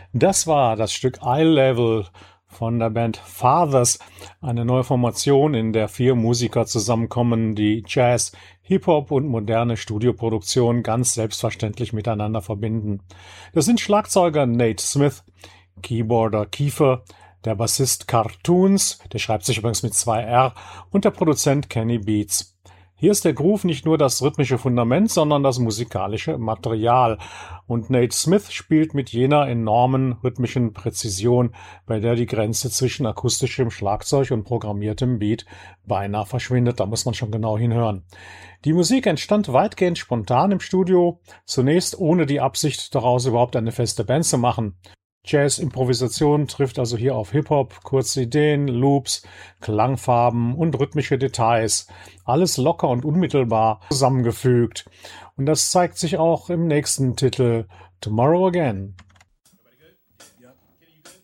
Das war das Stück Eye Level von der Band Fathers, eine neue Formation, in der 4 Musiker zusammenkommen, die Jazz, Hip-Hop und moderne Studioproduktion ganz selbstverständlich miteinander verbinden. Das sind Schlagzeuger Nate Smith, Keyboarder Kiefer, der Bassist Cartoons, der schreibt sich übrigens mit 2 R, und der Produzent Kenny Beats. Hier ist der Groove nicht nur das rhythmische Fundament, sondern das musikalische Material. Und Nate Smith spielt mit jener enormen rhythmischen Präzision, bei der die Grenze zwischen akustischem Schlagzeug und programmiertem Beat beinahe verschwindet. Da muss man schon genau hinhören. Die Musik entstand weitgehend spontan im Studio, zunächst ohne die Absicht, daraus überhaupt eine feste Band zu machen. Jazz-Improvisation trifft also hier auf Hip-Hop, kurze Ideen, Loops, Klangfarben und rhythmische Details. Alles locker und unmittelbar zusammengefügt. Und das zeigt sich auch im nächsten Titel Tomorrow Again. Everybody good? Yeah. Kenny, you good?